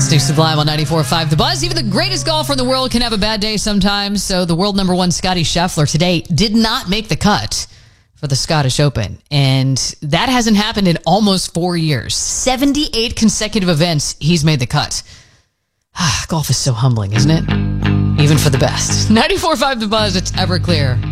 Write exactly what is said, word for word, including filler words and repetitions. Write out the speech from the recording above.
Listening to Sublime on ninety-four point five The Buzz. Even the greatest golfer in the world can have a bad day sometimes. So the world number one Scottie Scheffler today did not make the cut for the Scottish Open. And that hasn't happened in almost four years. seventy-eight consecutive events he's made the cut. Golf is so humbling, isn't it? Even for the best. ninety-four point five The Buzz, it's Everclear.